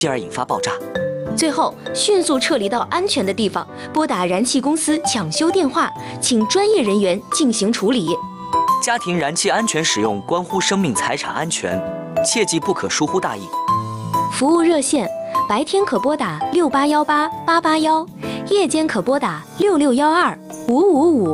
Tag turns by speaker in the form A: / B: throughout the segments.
A: 继而引发爆炸。
B: 最后迅速撤离到安全的地方，拨打燃气公司抢修电话，请专业人员进行处理。
A: 家庭燃气安全使用关乎生命财产安全，切记不可疏忽大意。
B: 服务热线：白天可拨打68188881，夜间可拨打66125555。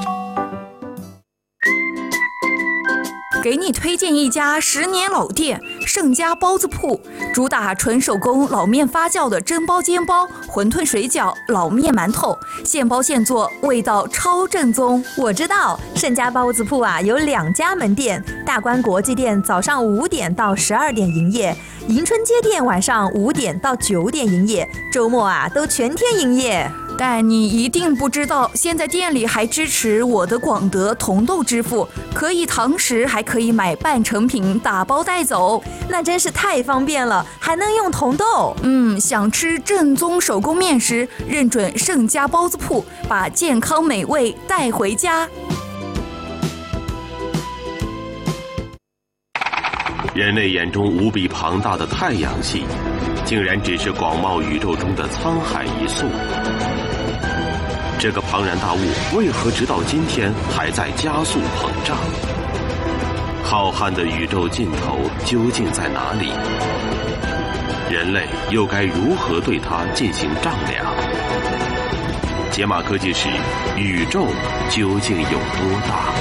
C: 给你推荐一家10年老店盛家包子铺，主打纯手工老面发酵的蒸包、煎包、馄饨、水饺、老面、馒头，现包现做，味道超正宗。
D: 我知道盛家包子铺啊有2家门店，大观国际店早上5点到12点营业，迎春街店晚上5点到9点营业，周末啊都全天营业。
C: 但你一定不知道，现在店里还支持我的广德同豆支付，可以堂食，还可以买半成品打包带走，
D: 那真是太方便了，还能用同豆。
C: 想吃正宗手工面食，认准盛家包子铺，把健康美味带回家。
E: 人类眼中无比庞大的太阳系，竟然只是广袤宇宙中的沧海一粟。这个庞然大物为何直到今天还在加速膨胀？浩瀚的宇宙尽头究竟在哪里？人类又该如何对它进行丈量？解码科技史，宇宙究竟有多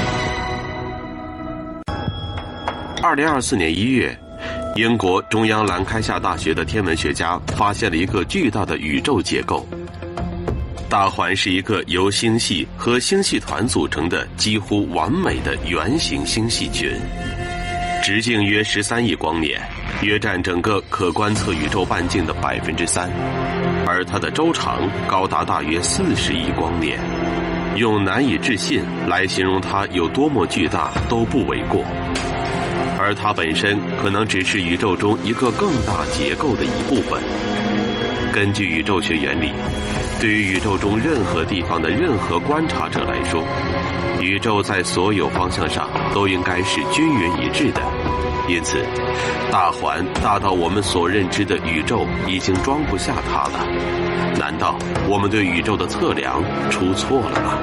E: 大？2024年1月，英国中央兰开夏大学的天文学家发现了一个巨大的宇宙结构。大环是一个由星系和星系团组成的几乎完美的圆形星系群，直径约13亿光年，约占整个可观测宇宙半径的3%，而它的周长高达大约40亿光年。用难以置信来形容它有多么巨大都不为过。而它本身可能只是宇宙中一个更大结构的一部分。根据宇宙学原理，对于宇宙中任何地方的任何观察者来说，宇宙在所有方向上都应该是均匀一致的。因此，大环大到我们所认知的宇宙已经装不下它了。难道我们对宇宙的测量出错了吗？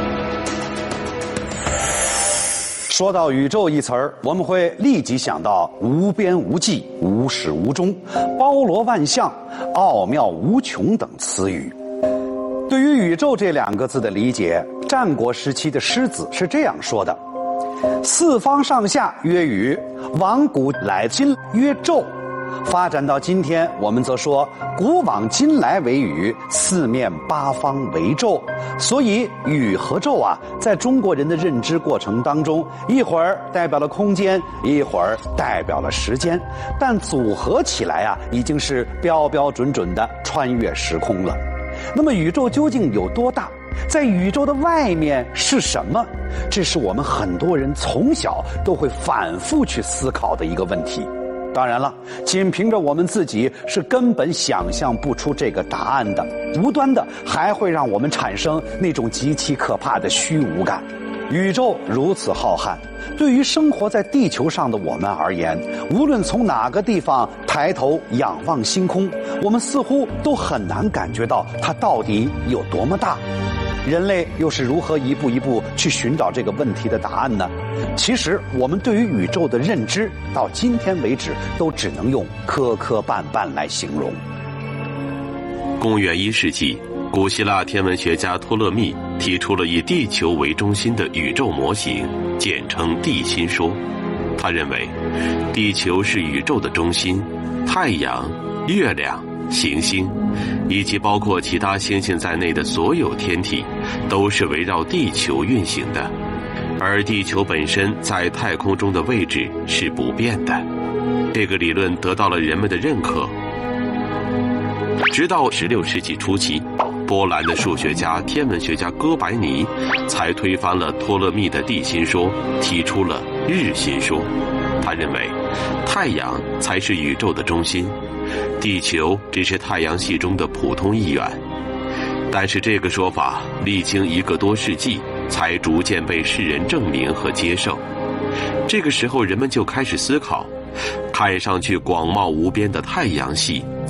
F: 说到宇宙一词儿，我们会立即想到无边无际、无始无终、包罗万象、奥妙无穷等词语。对于宇宙这2个字的理解，战国时期的狮子是这样说的：四方上下曰宇，往古来今曰宙。发展到今天，我们则说古往今来为宇，四面八方为宙。所以宇和宙啊，在中国人的认知过程当中，一会儿代表了空间，一会儿代表了时间，但组合起来啊，已经是标标准准的穿越时空了。那么宇宙究竟有多大？在宇宙的外面是什么？这是我们很多人从小都会反复去思考的一个问题。当然了，仅凭着我们自己是根本想象不出这个答案的，无端的还会让我们产生那种极其可怕的虚无感。宇宙如此浩瀚，对于生活在地球上的我们而言，无论从哪个地方抬头仰望星空，我们似乎都很难感觉到它到底有多么大。人类又是如何一步一步去寻找这个问题的答案呢？其实我们对于宇宙的认知到今天为止都只能用磕磕绊绊来形容。
E: 公元1世纪，古希腊天文学家托勒密提出了以地球为中心的宇宙模型，简称地心说。他认为地球是宇宙的中心，太阳、月亮、行星以及包括其他星星在内的所有天体都是围绕地球运行的，而地球本身在太空中的位置是不变的。这个理论得到了人们的认可，直到16世纪初期，波兰的数学家、天文学家哥白尼才推翻了托勒密的地心说，提出了日心说。他认为太阳才是宇宙的中心，地球只是太阳系中的普通一员。但是这个说法历经1个多世纪才逐渐被世人证明和接受。这个时候人们就开始思考， 看上去广袤无边的太阳系